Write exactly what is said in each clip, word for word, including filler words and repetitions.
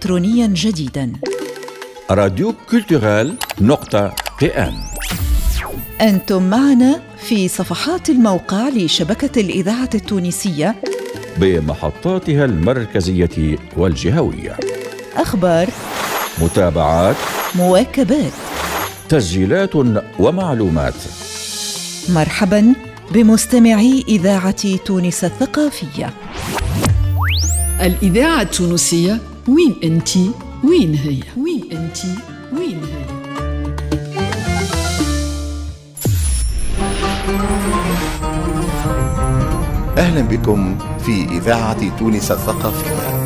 إلكترونيا جديدا. راديو كولتورال نقطة بي إم. أنتم معنا في صفحات الموقع لشبكة الإذاعة التونسية بمحطاتها المركزية والجهوية. أخبار، متابعات، مواكبات، تسجيلات ومعلومات. مرحبا بمستمعي إذاعة تونس الثقافية. الإذاعة التونسية، وين أنتي؟ وين هي؟ وين أنتي؟ وين هي؟ أهلا بكم في إذاعة تونس الثقافية.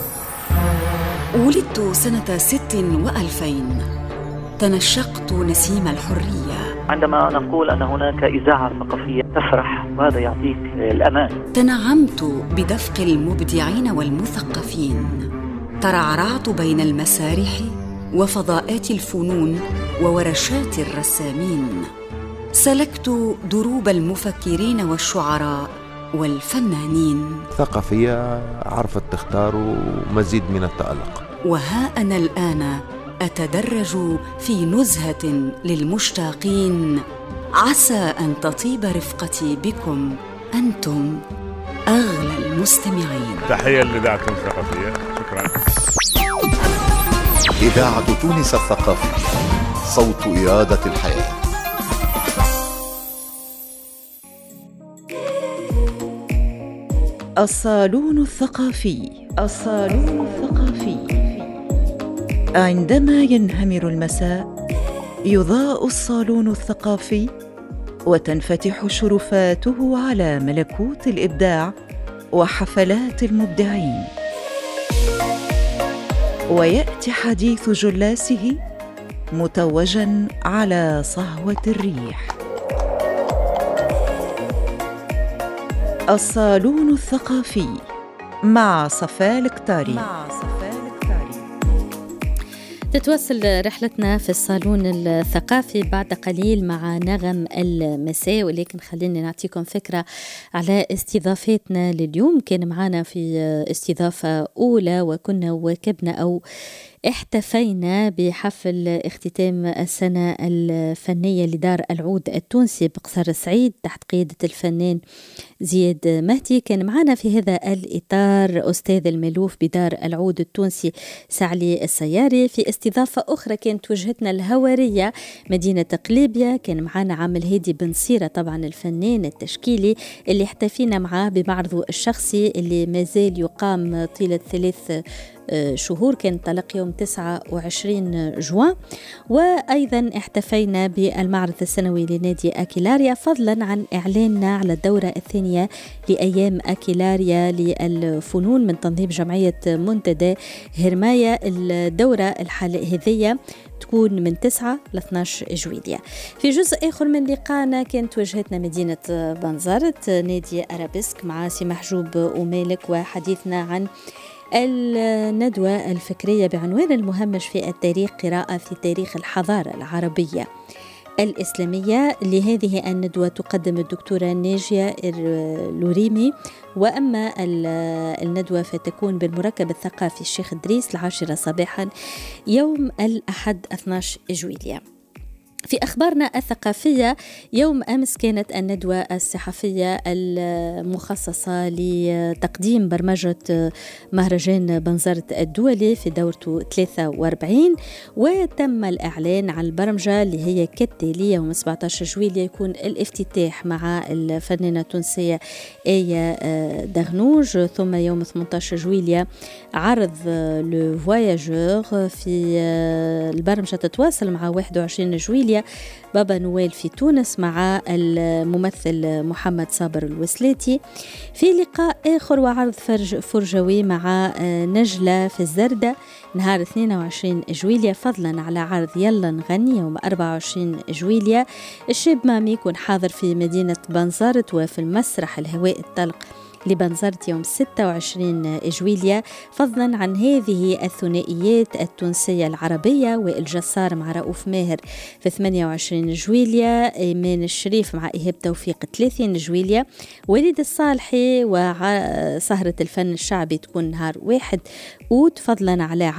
ولدت سنة ست وألفين، تنشقت نسيم الحرية. عندما نقول أن هناك إذاعة ثقافية تفرح، وهذا يعطيك الأمان. تنعمت بدفق المبدعين والمثقفين، ترعرعت بين المسارح وفضاءات الفنون وورشات الرسامين، سلكت دروب المفكرين والشعراء والفنانين. ثقافية عرفت تختار مزيد من التألق. وها أنا الآن أتدرج في نزهة للمشتاقين، عسى أن تطيب رفقتي بكم أنتم أغلى المستمعين. تحية للإذاعة الثقافية، شكرا. إذاعة تونس الثقافية، صوت إرادة الحياة. الصالون الثقافي. الصالون الثقافي. عندما ينهمر المساء يضاء الصالون الثقافي وتنفتح شرفاته على ملكوت الإبداع وحفلات المبدعين، ويأتي حديث جلاسه متوجاً على صهوة الريح. الصالون الثقافي مع صفاء الكتاري. مع صفاء الكتاري. تتواصل رحلتنا في الصالون الثقافي بعد قليل مع نغم المساء، ولكن خلينا نعطيكم فكرة على استضافتنا لليوم. كان معنا في استضافة أولى وكنا واكبنا أو احتفينا بحفل اختتام السنة الفنية لدار العود التونسي بقصر السعيد تحت قيادة الفنان زياد مهدي. كان معنا في هذا الإطار أستاذ الملوف بدار العود التونسي سعلي السياري. في استضافة أخرى كانت وجهتنا الهوارية مدينة قليبية، كان معنا عامل هادي بن صيرة طبعا الفنان التشكيلي اللي احتفينا معاه بمعرضه الشخصي اللي مازال يقام طيلة ثلاث شهور، كان انطلق يوم تسعة وعشرين جوان. وأيضا احتفينا بالمعرض السنوي لنادي أكيلاريا، فضلا عن إعلاننا على الدورة الثانية لأيام أكيلاريا للفنون من تنظيم جمعية منتدى هرماية. الدورة الحالية تكون من تسعة ل اثني عشر جويلية. في جزء آخر من لقاءنا كانت وجهتنا مدينة بنزرت نادي أرابيسك مع سي محجوب ومالك، وحديثنا عن الندوة الفكرية بعنوان المهمش في التاريخ، قراءة في تاريخ الحضارة العربية الإسلامية. لهذه الندوة تقدم الدكتورة ناجية لوريمي، وأما الندوة فتكون بالمركب الثقافي الشيخ إدريس العاشرة صباحا يوم الأحد اثني عشر جويلية. في أخبارنا الثقافية، يوم أمس كانت الندوة الصحفية المخصصة لتقديم برمجة مهرجان بنزرت الدولي في دورته ثلاثة وأربعين، وتم الإعلان عن البرمجة اللي هي كالتالي: يوم سبعة عشر جويلية يكون الافتتاح مع الفنانة التونسية آية دغنوج، ثم يوم ثمانية عشر جويلية عرض لو فواياجور. في البرمجة تتواصل مع واحد وعشرين جويلية بابا نويل في تونس مع الممثل محمد صابر الوسلاتي. في لقاء آخر وعرض فرج فرجوي مع نجلة في الزردة نهار اثنين وعشرين جويلية، فضلا على عرض يلا نغني يوم أربعة وعشرين جويلية. الشاب مامي يكون حاضر في مدينة بنزرت وفي المسرح الهواء الطلق لبنزرت يوم ستة وعشرين جويلية، فضلا عن هذه الثنائيات التونسية العربية: وائل جسار مع رؤوف ماهر في ثمانية وعشرين جويلية، إيمان الشريف مع إيهاب توفيق ثلاثين جويلية، وليد الصالحي وسهرة الفن الشعبي تكون نهار واحد أوت، فضلا على